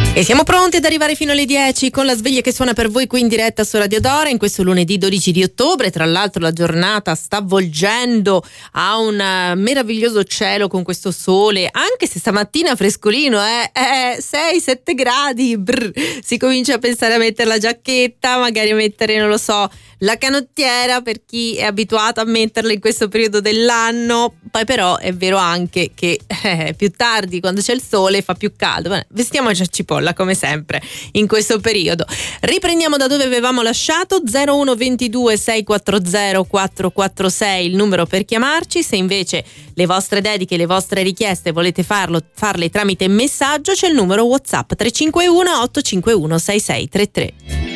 E siamo pronti ad arrivare fino alle 10 con la sveglia che suona per voi qui in diretta su Radio Dora in questo lunedì 12 di ottobre. Tra l'altro la giornata sta volgendo a un meraviglioso cielo con questo sole, anche se stamattina frescolino, 6-7 gradi, si comincia a pensare a mettere la giacchetta, magari a mettere, non lo so, la canottiera per chi è abituato a metterla in questo periodo dell'anno. Poi però è vero anche che più tardi, quando c'è il sole, fa più caldo. Vestiamoci a cipolla come sempre in questo periodo. Riprendiamo da dove avevamo lasciato. 01 22 640 446 il numero per chiamarci. Se invece le vostre dediche, le vostre richieste volete farle tramite messaggio, c'è il numero WhatsApp 351 851 6633.